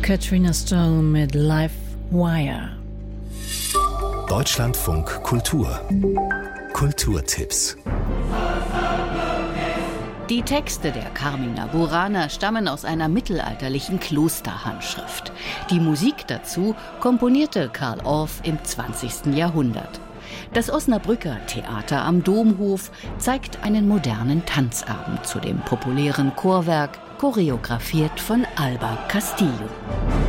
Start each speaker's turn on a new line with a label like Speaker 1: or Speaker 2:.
Speaker 1: Katrina Stoll mit Live Wire.
Speaker 2: Deutschlandfunk Kultur. Kulturtipps.
Speaker 3: Die Texte der Carmina Burana stammen aus einer mittelalterlichen Klosterhandschrift. Die Musik dazu komponierte Carl Orff im 20. Jahrhundert. Das Osnabrücker Theater am Domhof zeigt einen modernen Tanzabend zu dem populären Chorwerk, choreografiert von Alba Castillo.